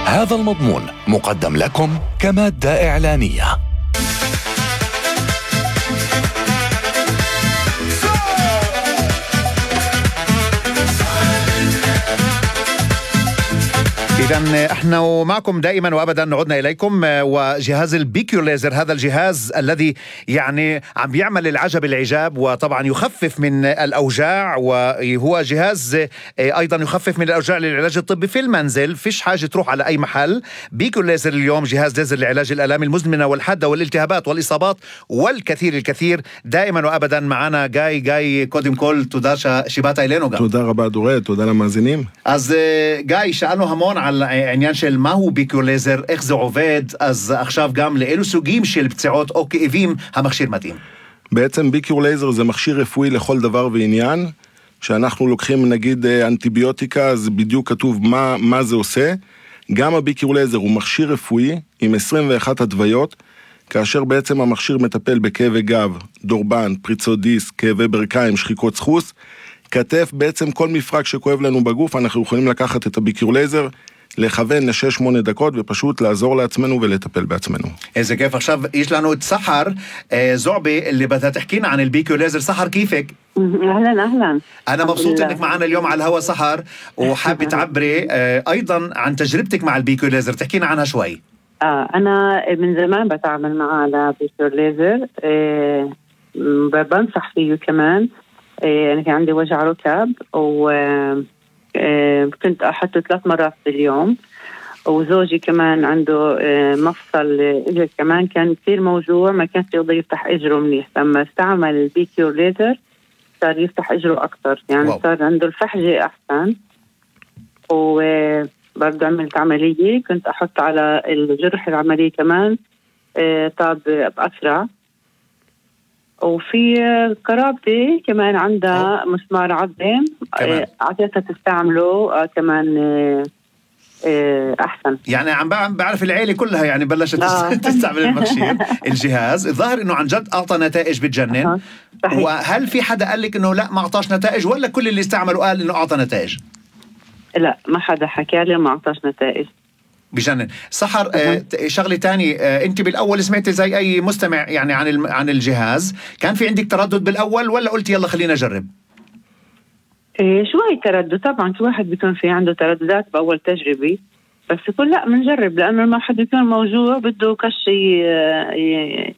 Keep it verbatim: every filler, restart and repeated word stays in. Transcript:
هذا المضمون مقدم لكم كمادة إعلانية. إذن احنا ومعكم دائما وابدا عدنا اليكم. وجهاز البيكيو ليزر، هذا الجهاز الذي يعني عم بيعمل العجب العجاب، وطبعا يخفف من الاوجاع، وهو جهاز ايضا يخفف من الاوجاع للعلاج الطبي في المنزل، فيش حاجه تروح على اي محل. بيكيو ليزر اليوم جهاز ليزر لعلاج الالام المزمنه والحاده والالتهابات والاصابات والكثير الكثير. دائما וابدا معنا גיא, גיא, קודם כל תודה שבאת אלינו. תודה רבה דורית, תודה למאזינים. אז גיא, שאלנו המון על העניין של מהו ביקור לייזר, איך זה עובד, אז עכשיו גם לאילו סוגים של פציעות או כאבים המכשיר מתאים. בעצם ביקור לייזר זה מכשיר רפואי לכל דבר ועניין. שאנחנו לוקחים נגיד אנטיביוטיקה, אז בדיוק כתוב מה, מה זה עושה. גם הביקור לייזר הוא מכשיר רפואי עם עשרים ואחת הדוויות, כאשר בעצם המכשיר מטפל בכאבי גב, דורבן, פריצות דיסק, כאבי ברכיים, שחיקות סחוס, כתף, בעצם כל מפרק שכואב לנו בגוף, אנחנו יכולים לקחת את הביקור לייזר, לכוון לשש שמונה דקות, ופשוט לעזור לעצמנו ולטפל בעצמנו. איזה כיף. עכשיו יש לנו את סחר זועבי اللي بدها تحكينا عن البيكيو ليزر. سحر كيفك؟ اهلا اهلا. انا مبسوط انك معنا اليوم على الهوا سحر، وحابه تعبري ايضا عن تجربتك مع البيكيو ليزر، تحكينا عنها شوي. آه أنا من زمان بتعامل معه على بيكيو ليزر. آه بنصح فيه كمان. آه أنا كان عندي وجع ركب، وكنت آه أحطه ثلاث مرات باليوم، وزوجي كمان عنده آه مفصل إجر كمان كان كثير موجوع، ما كان يقدر يفتح إجره منيح. لما استعمل البيكيو ليزر صار يفتح إجره أكتر، يعني واو. صار عنده الفحجة أحسن. و برضه عملت عملية، كنت أحط على الجرح العملية كمان آه طاب بأسرع. وفي قرابتي كمان عندها مسمار عظم، أعطيتها آه تستعمله آه كمان آه آه أحسن. يعني عم بعرف العيلة كلها يعني بلشت آه. تستعمل المכשיر الجهاز. الظاهر إنه عن جد أعطى نتائج بتجنن. آه. وهل في حدا قال لك إنه لا ما أعطاش نتائج، ولا كل اللي استعملوا قال إنه أعطى نتائج؟ لا، ما حدا حكى لي ما أعطاش نتائج. بجنن. سحر آه شغلة تاني، آه أنت بالأول سمعتي زي أي مستمع يعني عن عن الجهاز، كان في عندك تردد بالأول ولا قلت يلا خلينا أجرب؟ إيه شوي تردد طبعا، كل واحد بيكون في عنده ترددات بأول تجربة، بس يقول لا منجرب، لأنه ما حد يكون موجوع بده كشي